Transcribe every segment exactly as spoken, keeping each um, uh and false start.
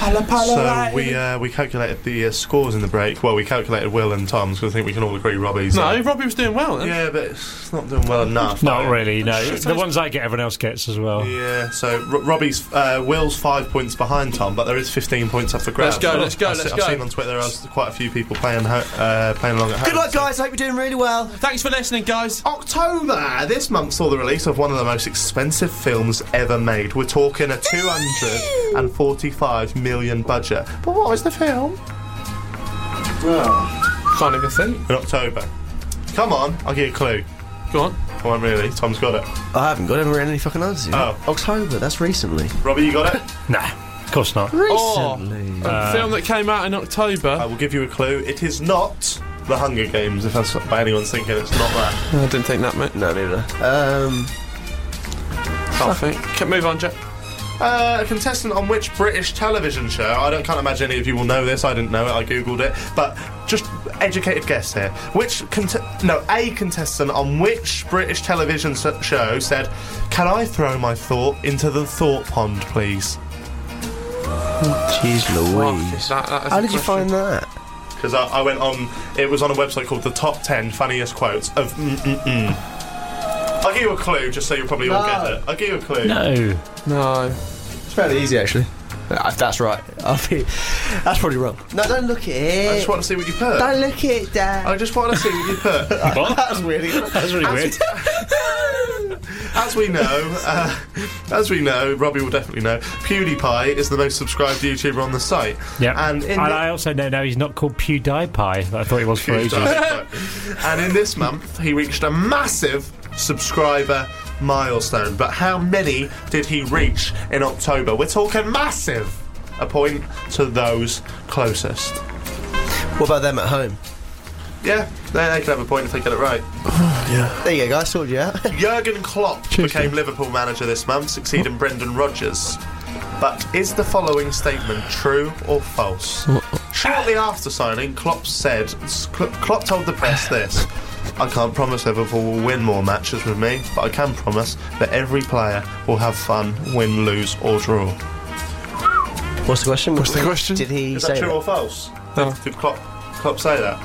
So we uh, we calculated the uh, scores in the break. Well, we calculated Will and Tom's, because I think we can all agree Robbie's. No, uh, Robbie was doing well then. Yeah, but it's not doing well enough. Not really, no. Shit, The ones I get, everyone else gets as well. Yeah, so R- Robbie's uh, Will's five points behind Tom, but there is fifteen points up for grabs. Let's go, let's go, I've, let's I've go. seen on Twitter there's quite a few people playing ho- uh, playing along at home. Good luck, guys. I hope you're doing really well. Thanks for listening, guys. October! This month saw the release of one of the most expensive films ever made. We're talking a two hundred forty-five million budget. But what was the film? Oh. Can't even think. In October. Come on, I'll give you a clue. Go on. Come on, really. Tom's got it. I haven't got ever any fucking answers. Oh. October, that's recently. Robbie, you got it? Nah, of course not. Recently. A Uh, film that came out in October. I will give you a clue. It is not The Hunger Games, if that's by anyone's thinking. It's not that. I didn't think that, mate. No, neither. Um, Can't think. Can move on, Jack. Uh, a contestant on which British television show? I don't, can't imagine any of you will know this. I didn't know it. I googled it. But just educated guess here. Which cont- no, a contestant on which British television s- show said, "Can I throw my thought into the thought pond, please?" Jeez Fuck, Louise. that- that is How a did you question. find that? Because I, I went on. It was on a website called the Top Ten Funniest Quotes of. Mm-mm-mm. I'll give you a clue, just so you'll probably all No. get it. I'll give you a clue. No. No. It's fairly easy, actually. If that's right. I'll be, that's probably wrong. No, don't look at it. I just want to see what you put. Don't look at it, Dad. I just want to see what you put. What? That was weird. That's really weird. As we know, uh, as we know, Robbie will definitely know, PewDiePie is the most subscribed YouTuber on the site. Yeah. And in and the- I also know now he's not called PewDiePie. I thought he was for ages. And in this month, he reached a massive subscriber milestone. But how many did he reach in October? We're talking massive. A point to those closest. What about them at home? Yeah, they, they can have a point if they get it right. There you go, guys. Sorted you out. Jurgen Klopp became Liverpool manager this month, succeeding Brendan Rodgers. But is the following statement true or false? Shortly after signing, Klopp said, Klopp told the press this: "I can't promise Liverpool will win more matches with me, but I can promise that every player will have fun, win, lose or draw." What's the question? What's the question? Did he Is say that true that? or false? No. Did, did Klopp, Klopp say that?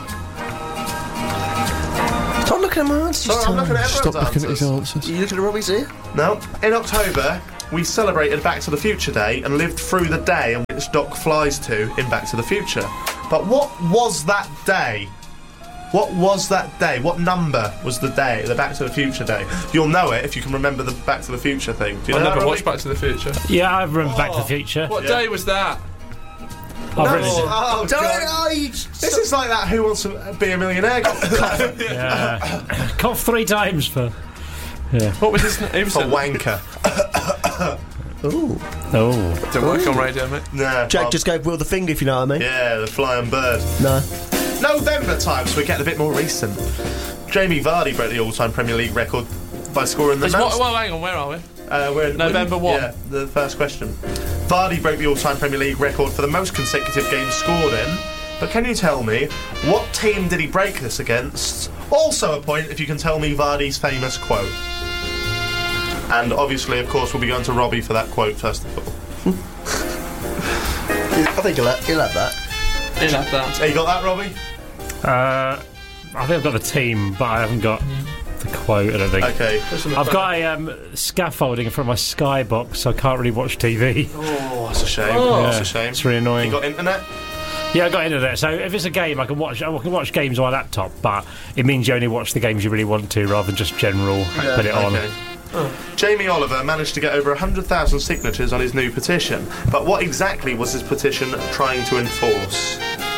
Stop looking at my answers. Sorry, I'm looking at Stop everyone's looking at his answers. answers. Are you looking at Robbie's here? No. In October, we celebrated Back to the Future Day and lived through the day in which Doc flies to in Back to the Future. But what was that day? What was that day? What number was the day, the Back to the Future Day? You'll know it if you can remember the Back to the Future thing. Do you I know never that, watched Robbie? Back to the Future. Yeah, I remember Back to the Future. What Yeah. day was that? I've written it. Oh, Don't God. oh, you This is like that Who Wants to Be a Millionaire Yeah. Cough three times for. Yeah. What was his name? He was for a- wanker. Ooh. Oh. Don't work on radio, mate. Nah, Jack well, just gave Will the finger, if you know what I mean. Yeah, the flying bird. No. November time, so we're getting a bit more recent. Jamie Vardy broke the all-time Premier League record by scoring the It's most. what, well, hang on, where are we? Uh, we're in November what? Yeah, the first question. Vardy broke the all-time Premier League record for the most consecutive games scored in. But can you tell me, what team did he break this against? Also a point if you can tell me Vardy's famous quote. And obviously, of course, we'll be going to Robbie for that quote first of all. I think he'll have, he'll have that. He'll have that. Hey, you got that, Robbie? Uh, I think I've got the team, but I haven't got the quote, I don't think. Okay. I've got a um, scaffolding in front of my Skybox, so I can't really watch T V. Oh, that's a shame. Oh. That's Yeah, a shame. It's really annoying. You got internet? Yeah, I got internet, so if it's a game, I can watch. I can watch games on my laptop, but it means you only watch the games you really want to, rather than just general. Put it on. Okay. Jamie Oliver managed to get over one hundred thousand signatures on his new petition, but what exactly was his petition trying to enforce?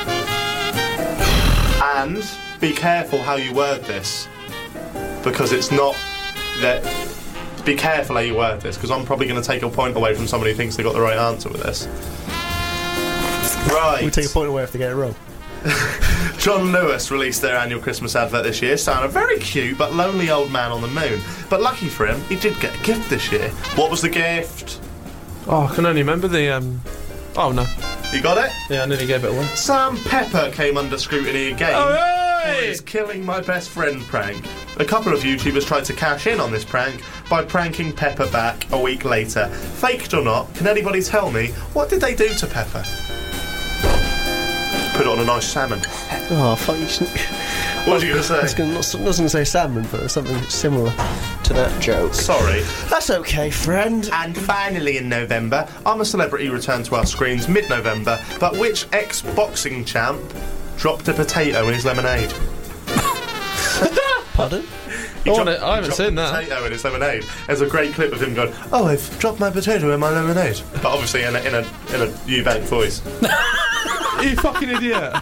And be careful how you word this, because it's not that. Be careful how you word this, because I'm probably going to take a point away from somebody who thinks they got the right answer with this. Right. We'll take a point away if they get it wrong. John Lewis released their annual Christmas advert this year, starring a very cute but lonely old man on the moon. But lucky for him, he did get a gift this year. What was the gift? Oh, I can only remember the, um... Oh, no. You got it? Yeah, I nearly gave it away. Sam Pepper came under scrutiny again. Oh, Apple is killing my best friend prank. A couple of YouTubers tried to cash in on this prank by pranking Pepper back a week later. Faked or not, can anybody tell me, what did they do to Pepper? Put it on a nice salmon. Oh, fuck you. What was you going to I was say? gonna, not, I was going to say salmon, but something similar to that joke. Sorry. That's okay, friend. And finally in November, I'm a Celebrity returned to our screens mid-November, but which ex-boxing champ dropped a potato in his lemonade? Pardon? He I dropped- wanna- I haven't dropped seen a that. potato in his lemonade. There's a great clip of him going, "Oh, I've dropped my potato in my lemonade," but obviously in a in a in a Eubank voice. You fucking idiot.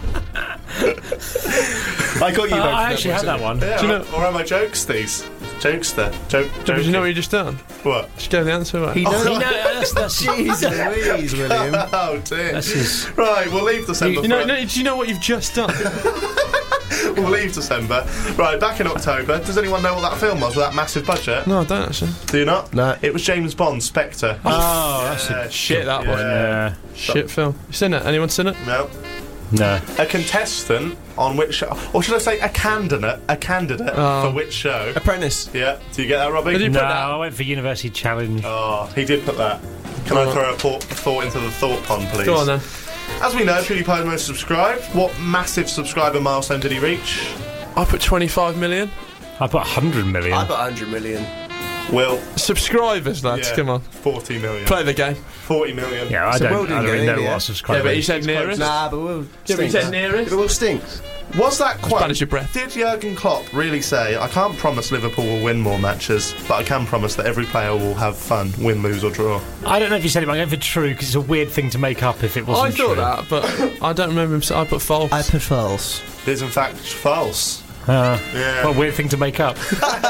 I got you. Uh, both I for actually had one, that one. Yeah, Do you know- or am I jokesties? Jokester. Joke. Did you know what you just done? What? Just gave the answer away. He knows. He know, that's, that's, Jeez Louise, William. Oh dear. that's his. Right, we'll leave December. You know, for- no, do you know what you've just done? We'll leave December. Right, back in October. Does anyone know what that film was with that massive budget? No, I don't actually. Do you not? No. It was James Bond, Spectre. Oh, that's Yeah, a Shit, that one. Yeah. Shit film. You seen it? Anyone seen it? No. No. A contestant on which show, or should I say a candidate, a candidate Oh. for which show? Apprentice. Yeah, do you get that, Robbie? Did you No, put that? I went for University Challenge. Oh, he did put that. Can I throw a thought, thought into the thought pond, please? Go on then. As we know, PewDiePie most subscribed. What massive subscriber milestone did he reach? I put twenty-five million. I put one hundred million. I put one hundred million. Will. Subscribers, lads. Yeah, Come on. forty million. Play the game. forty million. yeah, I So don't, Will I didn't don't get really know in, yeah. what subscriber Yeah, but he is. said nearest. Nah, but we'll. Yeah, but he said Yeah, nearest. but we'll stinks. Was that quote? bad as your breath. Did Jurgen Klopp really say, "I can't promise Liverpool will win more matches, but I can promise that every player will have fun, win, lose, or draw"? I don't know if you said it, but I'm going for true because it's a weird thing to make up if it I wasn't thought true. that, but I don't remember him. I put false. I put false. It is in fact false. Uh, Yeah. what a weird thing to make up.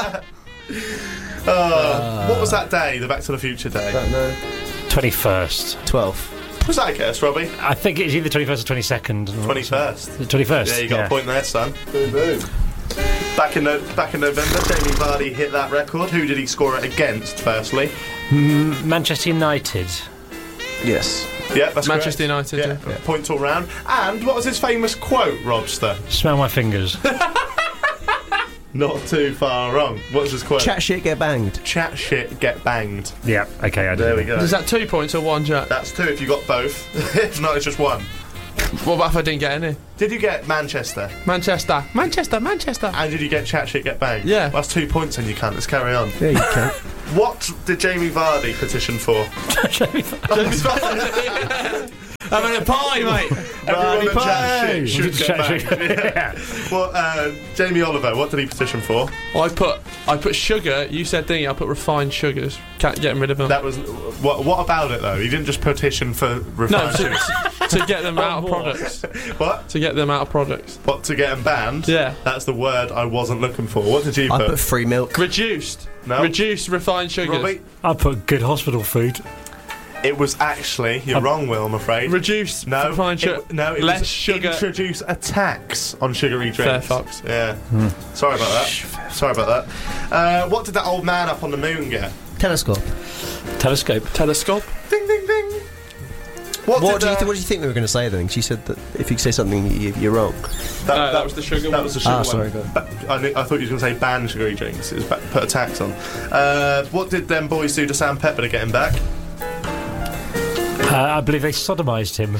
Uh, what was that day? The Back to the Future day. Don't know. twenty-first. twelve. Was that a guess, Robbie? I think it's either twenty-first or twenty-second. Twenty-first. The twenty-first. Yeah, you got a point there, son. Boom, boom. Back in no- back in November, Jamie Vardy hit that record. Who did he score it against? Firstly, M- Manchester United. Yes. yeah, that's Manchester correct. United. Yeah, Yeah. points all round. And what was his famous quote, Robster? Smell my fingers. Not too far wrong. What's his quote? Chat shit, get banged. Chat shit, get banged. yeah, okay, I did. There we go. Is that two points or one, Jack? That's two if you got both. If not, it's just one. What about if I didn't get any? Did you get Manchester? Manchester. Manchester, Manchester. And did you get chat shit, get banged? Yeah. Well, that's two points and you can't. Let's carry on. There you go. What did Jamie Vardy petition for? I'm in a pie, mate. Everyone that chat pie. shit should get Chat banged. shit. Yeah. Well, uh, Jamie Oliver, what did he petition for? I put I put sugar. You said thingy. I put refined sugars. Can't get rid of them. That was what? What about it though? He didn't just petition for no, refined to, sugars. to get them out of more. products. What? To get them out of products. What to get him banned? Yeah. That's the word I wasn't looking for. What did you I put? put free milk. Reduced. No. Reduced refined sugars. Robbie? I put good hospital food. It was actually you're Um, wrong, Will. I'm afraid. Reduced No, refined sugar. it, no, it Less was sugar. Introduce a tax on sugary Fair drinks. fucks. Yeah. Sorry about that. Sorry about that. Uh, what did that old man up on the moon get? Telescope. Telescope. Telescope. Ding, ding, ding. What, What did do you uh, th- what do you think we were going to say then? She said that if you say something, you, you're wrong. that, No, that was the sugar That one. was the sugar Ah, one. sorry, go on. Ba- I, knew, I thought you were going to say ban sugary drinks. It was ba- put a tax on. Uh, what did them boys do to Sam Pepper to get him back? Uh, I believe they sodomised him.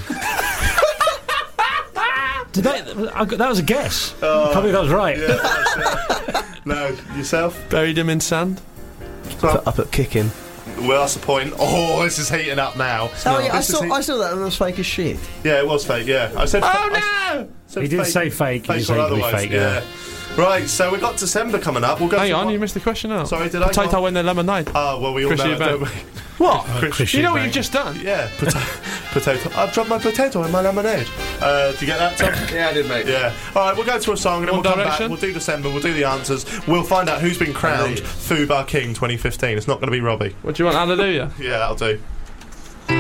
Did they? I got, that was a guess. Oh. Can't believe that was right. Yeah, that's, uh, no, yourself? Buried him in sand. Well, I put kick him. well, that's the point. Oh, this is heating up now. Oh yeah, I This is saw, heat- I saw that and it was fake as shit. Yeah, it was fake, yeah. I said Oh I no! said He did fake, say fake. He fake did say or it would be otherwise, fake, yeah. Right, so we've got December coming up. We'll go Hang to on, one- you missed the question now. Sorry, did I? Potato when they're lemonade. Oh, well, we all Chris know it, Eubank. don't we? What? Chris You know what Eubank. you've just done? Yeah, pota- potato. I've dropped my potato in my lemonade. Uh, did you get that, Tom? Yeah, I did, mate. Yeah. All right, we'll go to a song and then One we'll come Direction? back. We'll do December. We'll do the answers. We'll find out who's been crowned Fubar King twenty fifteen. It's not going to be Robbie. What do you want? Hallelujah. Yeah, that'll do.